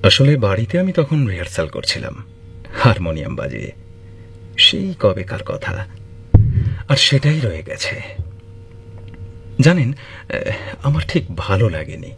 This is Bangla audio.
আসলে বাড়িতে আমি তখন রিহার্সাল করছিলাম হারমোনিয়াম বাজিয়ে, সেই কবেকার কথা, আর সেটাই রয়ে গেছে। জানেন, আমার ঠিক ভালো লাগেনি।